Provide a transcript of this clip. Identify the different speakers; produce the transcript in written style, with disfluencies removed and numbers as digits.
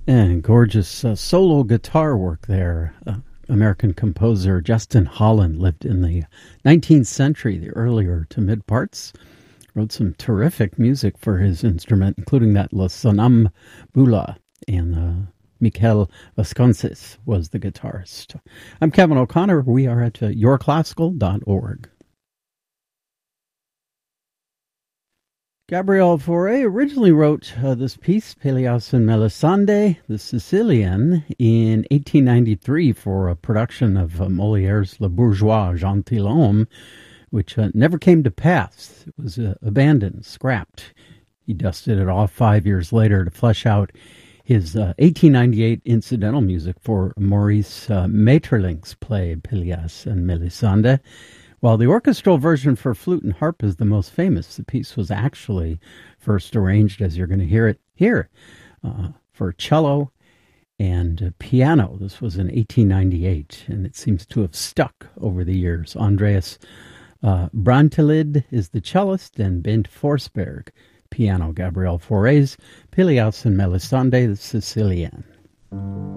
Speaker 1: And gorgeous solo guitar work there. American composer Justin Holland lived in the 19th century, the earlier to mid parts. Wrote some terrific music for his instrument, including that La Sonambula, and Miquel Vasconcelos was the guitarist. I'm Kevin O'Connor. We are at yourclassical.org. Gabriel Fauré originally wrote this piece, Pelléas and Melisande, the Sicilian, in 1893 for a production of Molière's Le Bourgeois Gentilhomme, which never came to pass. It was abandoned, scrapped. He dusted it off 5 years later to flesh out his 1898 incidental music for Maurice Maeterlinck's play Pelléas and Melisande. While the orchestral version for flute and harp is the most famous, the piece was actually first arranged, as you're going to hear it here, for cello and piano. This was in 1898, and it seems to have stuck over the years. Andreas Brantelid is the cellist, and Bent Forsberg, piano. Gabriel Fauré's Pelléas and Melisande, the Sicilian.